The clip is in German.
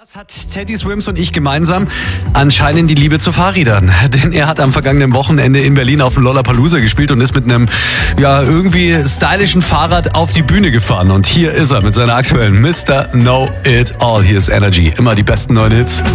Was hat Teddy Swims und ich gemeinsam? Anscheinend die Liebe zu Fahrrädern. Denn er hat am vergangenen Wochenende in Berlin auf dem Lollapalooza gespielt und ist mit einem irgendwie stylischen Fahrrad auf die Bühne gefahren. Und hier ist er mit seiner aktuellen Mr. Know It All. Hier ist Energy. Immer die besten neuen Hits.